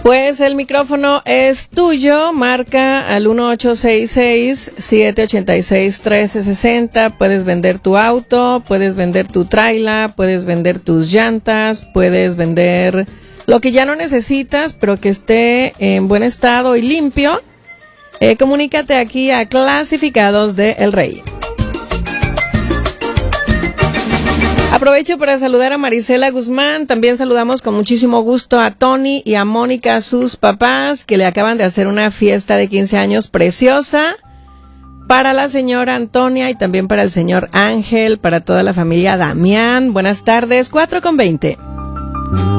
Pues el micrófono es tuyo, marca al 1866-786-1360, puedes vender tu auto, puedes vender tu tráiler, puedes vender tus llantas, puedes vender lo que ya no necesitas, pero que esté en buen estado y limpio. Comunícate aquí a Clasificados de El Rey. Aprovecho para saludar a Marisela Guzmán, también saludamos con muchísimo gusto a Tony y a Mónica, sus papás, que le acaban de hacer una fiesta de 15 años preciosa para la señora Antonia y también para el señor Ángel, para toda la familia Damián. Buenas tardes, 4:20.